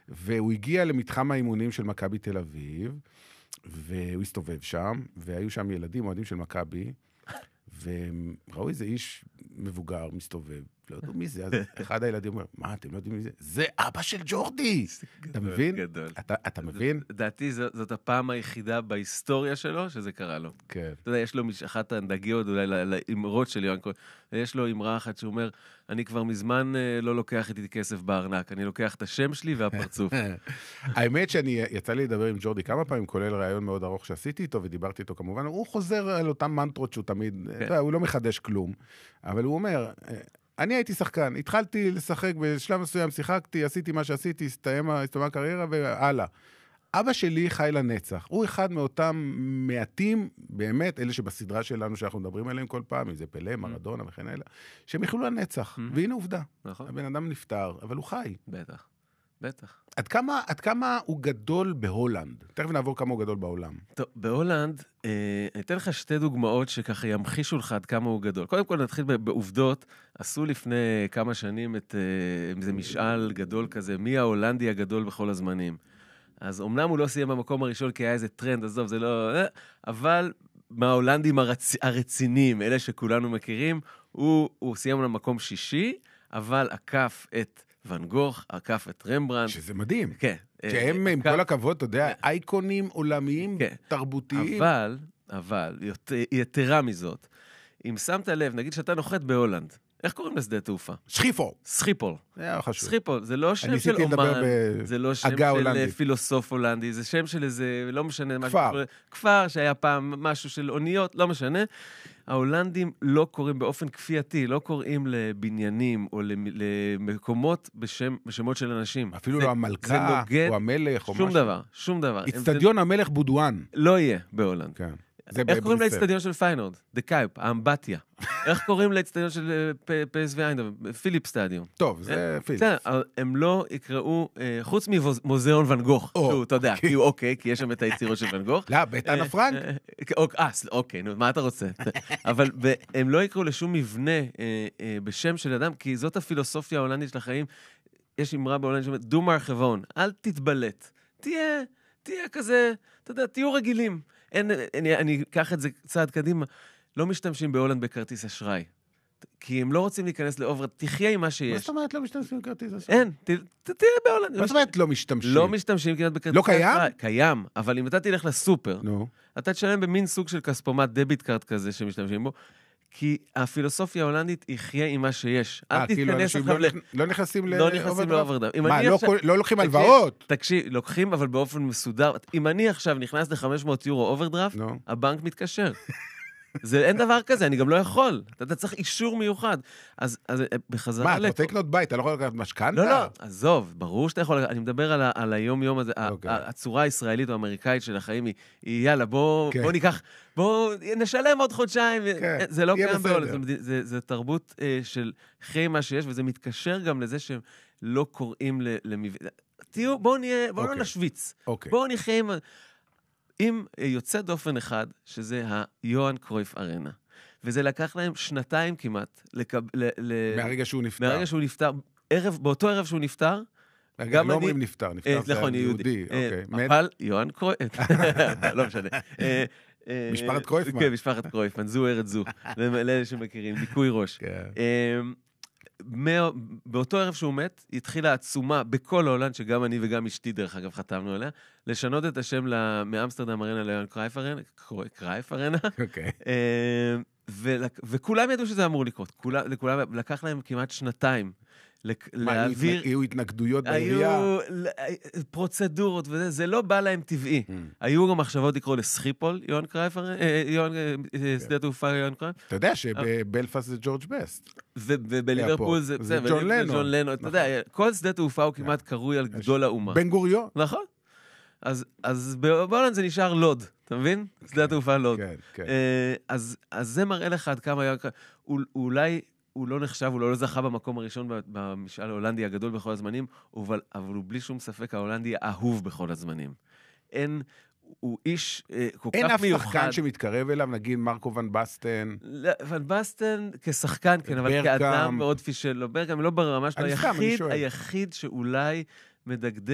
והוא הגיע למתחם האימונים של מכבי תל אביב, והוא הסתובב שם, והיו שם ילדים, אוהדים של מכבי, וראו איזה איש מבוגר מסתובב, לא יודעו מי זה, אז אחד הילדים אומר, מה, אתם לא יודעים מי זה? זה אבא של ג'ורדי! אתה מבין? אתה מבין? דעתי, זאת הפעם היחידה בהיסטוריה שלו שזה קרה לו. כן. אתה יודע, יש לו אחת הנדגיות, אולי לאמרות של יואן כהן, יש לו אמרה אחת שאומר, אני כבר מזמן לא לוקח איתי כסף בארנק, אני לוקח את השם שלי והפרצוף. האמת שאני יצא לי לדבר עם ג'ורדי כמה פעמים, כולל רעיון מאוד ארוך שעשיתי איתו, ודיברתי איתו כמובן, הוא חוזר על אותם מנטרות שהוא תמיד, הוא לא מחדש כלום, אבל הוא אומר, אני הייתי שחקן, התחלתי לשחק בשלב מסוים, שיחקתי, עשיתי מה שעשיתי, הסתיימה הקריירה והלאה. אבא שלי חי לנצח. הוא אחד מאותם מעטים, באמת, אלה שבסדרה שלנו שאנחנו מדברים עליהם כל פעם, אם זה פלה, מרדונה וכן הלאה, שהם יחלו לנצח. והנה עובדה. נכון. הבן אדם נפטר, אבל הוא חי. בטח. בטח. עד כמה הוא גדול בהולנד? תכף נעבור כמה הוא גדול בעולם. טוב, בהולנד, אני אתן לך שתי דוגמאות שככה ימחישו לך עד כמה הוא גדול. קודם כל נתחיל בעובדות. עשו לפני כמה שנים איזה משאל גדול כזה, מי ההולנדי הגדול בכל הזמנים. אז אומנם הוא לא סיים במקום הראשון, כי היה איזה טרנד, עזוב, זה לא... אבל מההולנדים הרציניים, אלה שכולנו מכירים, הוא סיים למקום שישי, אבל עקף את ואן גוך, עקף את רמברנדט. שזה מדהים. כן. שהם, עם כל הכבוד, אתה יודע, אייקונים עולמיים, תרבותיים. אבל, יתרה מזאת, אם שמת לב, נגיד שאתה נוחת בהולנד, איך קוראים לשדה תעופה? סחיפול. סחיפול, זה לא שם של אומן, זה לא שם של פילוסוף הולנדי, זה שם של איזה, לא משנה, כפר שהיה פעם משהו של אוניות, לא משנה. ההולנדים לא קוראים באופן כפייתי, לא קוראים לבניינים או למקומות בשמות של אנשים. אפילו לא המלכה או המלך או משהו. שום דבר. אצטדיון המלך בודואן. לא יהיה בהולנד. כן. איך קוראים לאצטדיון של פיינורד? דה קייפ, האמבטיה. איך קוראים לאצטדיון של PSV איינדהובן? פיליפ סטדיון. טוב, זה פיליפ. הם לא יקראו, חוץ ממוזיאון ואן גוך, אתה יודע, כי הוא אוקיי, כי יש שם את היצירות של ואן גוך. לא, בית אנה פרנק? אוקיי, מה אתה רוצה? אבל הם לא יקראו לשום מבנה בשם של אדם, כי זאת הפילוסופיה ההולנדית של החיים. יש אמרה בהולנד שאומרת, דו מרחבון, אל תתבלט. תהיה כזה, אתה יודע, תהיו רגילים. אני אקח את זה צעד קדימה, לא משתמשים בהולנד בכרטיס אשראי, כי הם לא רוצים להיכנס לאוברדרפט, תחיה עם מה שיש. מה זאת אומרת לא משתמשים בכרטיס אשראי? אין, תהיה בהולנד. מה זאת אומרת לא משתמשים? לא משתמשים כמעט בכרטיס אשראי. לא קיים? קיים, אבל אם אתה תלך לסופר, אתה תשלם במין סוג של כספומט דביט קארד כזה שמשתמשים בו, כי הפילוסופיה ההולנדית יחיה עם מה שיש. אל תתכנס עכשיו לא נכנסים לאוברדרפט. מה, לא לוקחים הלוואות? תקשיב, לוקחים אבל באופן מסודר. אם אני עכשיו נכנס ל-500 יורו אוברדרפט, הבנק מתקשר. אין דבר כזה, אני גם לא יכול. אתה צריך אישור מיוחד. אז בחזרה... מה, אתה רוצה לקנות בית, אתה לא יכול לקנות משכנתה? לא, עזוב, ברור שאתה יכול... אני מדבר על היום-יום הזה, הצורה הישראלית או האמריקאית של החיים היא, יאללה, בוא ניקח, בוא נשלם עוד חודשיים. זה לא קיים בהולנד, זה תרבות של חיים מה שיש, וזה מתקשר גם לזה שהם לא קוראים למבנה. תהיו, בואו לא נשוויץ. בואו נחיה עם יוצא דופן אחד, שזה היוהאן קרויף ארנה. וזה לקח להם שנתיים כמעט. מהרגע שהוא נפטר. מהרגע שהוא נפטר. באותו ערב שהוא נפטר, גם לא אומרים נפטר, נפטר זה יהודי. אבל יוהאן קרויף, לא משנה. משפחת קרויפמן. כן, משפחת קרויפמן, זו ארץ זו. לאלה שמכירים, ניקוי ראש. באותו ערב שהוא מת, התחילה עצומה בכל ההולנד, שגם אני וגם אשתי דרך אגב חתמנו עליה, לשנות את השם מאמסטרדם ארנה ליוהאן קרויף ארנה. וכולם ידעו שזה אמור לקרות. לקח להם כמעט שנתיים להעביר... היו התנגדויות בעירייה? היו פרוצדורות וזה, זה לא בא להם טבעי. היו גם מחשבות לקרוא לסחיפול, יוהאן קרויף, שדה תעופה יוהאן קרויף. אתה יודע שבבלפאסט זה ג'ורג' בסט. ובליברפול זה ג'ון לנון. אתה יודע, כל שדה תעופה הוא כמעט קרוי על גדול האומה. בן גוריון. נכון. אז בהולנד זה נשאר לוד, אתה מבין? שדה התעופה לוד. אז זה מראה לך עד כמה יוהאן קרויף. אולי... הוא לא נחשב, הוא לא זכה במקום הראשון במשאל ההולנדי הגדול בכל הזמנים, אבל הוא בלי שום ספק ההולנדי האהוב בכל הזמנים. הוא איש כל כך מיוחד. אין אף שחקן שמתקרב אליו, נגיד מרקו ון בסטן. ון בסטן כשחקן, כן, אבל כאדם מאוד פישל. ברגם לא ברמה שלו, היחיד שאולי מדגדג